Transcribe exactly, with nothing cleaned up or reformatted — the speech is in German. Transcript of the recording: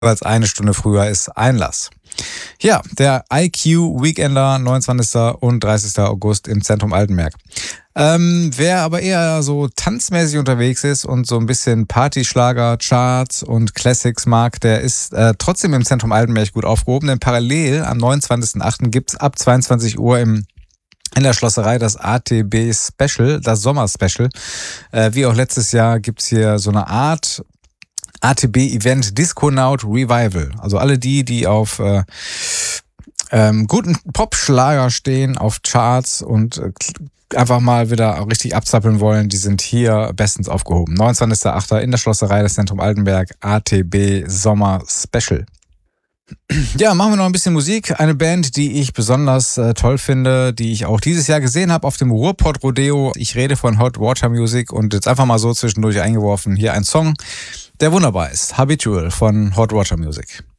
als eine Stunde früher ist Einlass. Ja, der I Q Weekender, neunundzwanzigsten und dreißigsten August im Zentrum Altenberg. Ähm, wer aber eher so tanzmäßig unterwegs ist und so ein bisschen Partyschlager, Charts und Classics mag, der ist äh, trotzdem im Zentrum Altenberg gut aufgehoben, denn parallel am neunundzwanzigsten achten gibt's ab zweiundzwanzig Uhr im in der Schlosserei das A T B Special, das Sommer-Special. Äh, wie auch letztes Jahr gibt's hier so eine Art A T B-Event Disconaut Revival. Also alle die, die auf äh, ähm, guten Popschlager stehen, auf Charts und äh, einfach mal wieder richtig abzappeln wollen, die sind hier bestens aufgehoben. neunundzwanzigsten achten in der Schlosserei des Zentrum Altenberg, A T B Sommer Special. Ja, machen wir noch ein bisschen Musik. Eine Band, die ich besonders äh, toll finde, die ich auch dieses Jahr gesehen habe auf dem Ruhrpott Rodeo. Ich rede von Hot Water Music und jetzt einfach mal so zwischendurch eingeworfen. Hier ein Song, der wunderbar ist. Habitual von Hot Water Music.